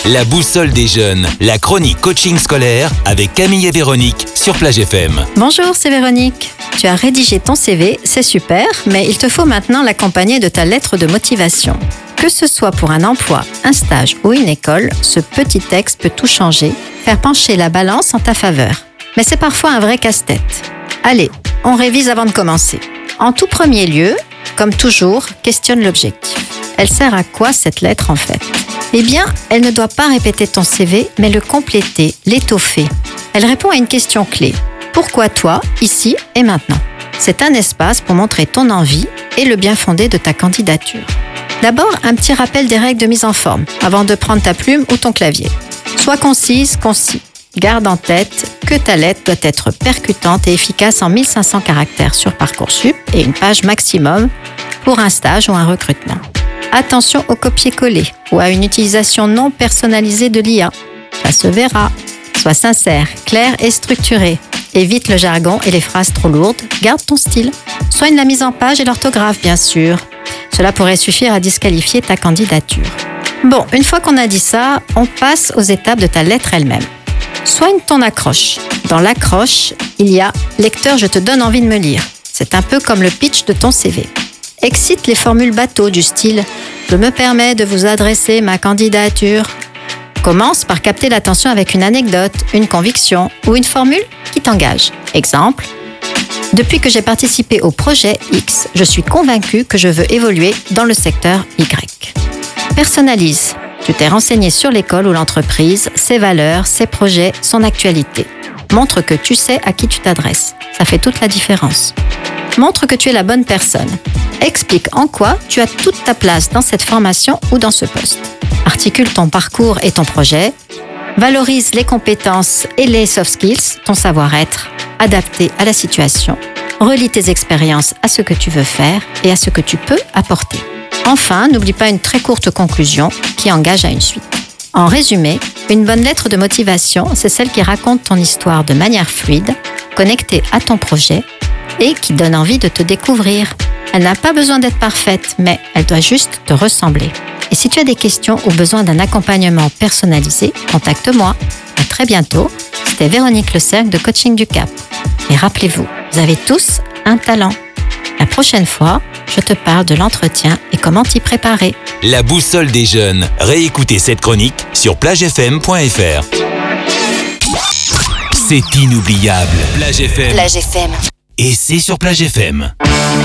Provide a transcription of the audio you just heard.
La boussole des jeunes, la chronique coaching scolaire avec Camille et Véronique sur Plage FM. Bonjour, c'est Véronique. Tu as rédigé ton CV, c'est super, mais il te faut maintenant l'accompagner de ta lettre de motivation. Que ce soit pour un emploi, un stage ou une école, ce petit texte peut tout changer, faire pencher la balance en ta faveur. Mais c'est parfois un vrai casse-tête. Allez, on révise avant de commencer. En tout premier lieu, comme toujours, questionne l'objectif. Elle sert à quoi cette lettre en fait ? Eh bien, elle ne doit pas répéter ton CV, mais le compléter, l'étoffer. Elle répond à une question clé. Pourquoi toi, ici et maintenant ? C'est un espace pour montrer ton envie et le bien fondé de ta candidature. D'abord, un petit rappel des règles de mise en forme, avant de prendre ta plume ou ton clavier. Sois concise, concis. Garde en tête que ta lettre doit être percutante et efficace en 1500 caractères sur Parcoursup et une page maximum pour un stage ou un recrutement. Attention au copier-coller ou à une utilisation non personnalisée de l'IA. Ça se verra. Sois sincère, clair et structuré. Évite le jargon et les phrases trop lourdes. Garde ton style. Soigne la mise en page et l'orthographe, bien sûr. Cela pourrait suffire à disqualifier ta candidature. Bon, une fois qu'on a dit ça, on passe aux étapes de ta lettre elle-même. Soigne ton accroche. Dans l'accroche, il y a « Lecteur, je te donne envie de me lire ». C'est un peu comme le pitch de ton CV. Excite les formules bateau du style « Je me permets de vous adresser ma candidature ». Commence par capter l'attention avec une anecdote, une conviction ou une formule qui t'engage. Exemple, « Depuis que j'ai participé au projet X, je suis convaincu que je veux évoluer dans le secteur Y ». Personnalise. Tu t'es renseigné sur l'école ou l'entreprise, ses valeurs, ses projets, son actualité. Montre que tu sais à qui tu t'adresses. Ça fait toute la différence. Montre que tu es la bonne personne. Explique en quoi tu as toute ta place dans cette formation ou dans ce poste. Articule ton parcours et ton projet. Valorise les compétences et les soft skills, ton savoir-être, adapté à la situation. Relie tes expériences à ce que tu veux faire et à ce que tu peux apporter. Enfin, n'oublie pas une très courte conclusion qui engage à une suite. En résumé, une bonne lettre de motivation, c'est celle qui raconte ton histoire de manière fluide, connectée à ton projet et qui donne envie de te découvrir. Elle n'a pas besoin d'être parfaite, mais elle doit juste te ressembler. Et si tu as des questions ou besoin d'un accompagnement personnalisé, contacte-moi. À très bientôt. C'était Véronique Le Cercle de Coaching du Cap. Et rappelez-vous, vous avez tous un talent. La prochaine fois, je te parle de l'entretien et comment t'y préparer. La boussole des jeunes. Réécoutez cette chronique sur plagefm.fr. C'est inoubliable. Plage FM. Plage FM. Et c'est sur Plage FM.